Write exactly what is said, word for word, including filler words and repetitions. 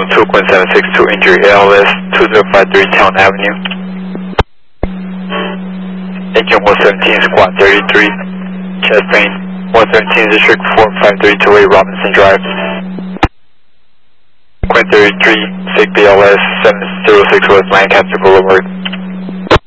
two Quinn seven six two, injury A L S two zero five three Town Avenue. Engine one seventeen, squad thirty-three, chest pain, one seventeen, District four five three two eight, Robinson Drive. Quinn thirty-three, SIG B L S seven zero six West Lancaster Boulevard.